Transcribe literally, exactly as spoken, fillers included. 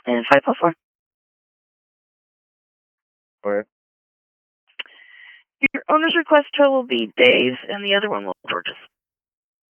And five plus four. Okay. Your owner's request total will be days, and the other one will George's.